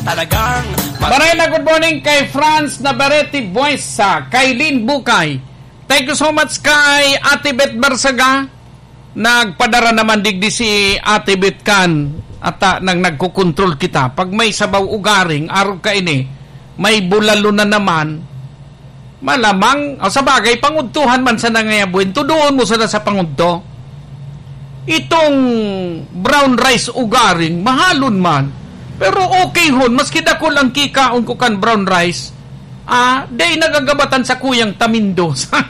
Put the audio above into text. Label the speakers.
Speaker 1: talagang
Speaker 2: Maray na good morning kay Franz Navarrete Buesa, kay Lynn Bukay. Thank you so much kay Ate Bet Barsaga. Nagpadara naman digdi si Ate Bet kan at nang nagkukontrol kita. Pag may sabaw ugaring, araw ka ini, may bulalo na naman, malamang, sa bagay, pangudtuhan man sa nangayabuin, tudoon mo sana sa pangudto. Itong brown rice ugaring, mahalon man. Pero okay hon, maski dako lang kikaon ko kan brown rice, day nagagabatan sa kuyang tamindo.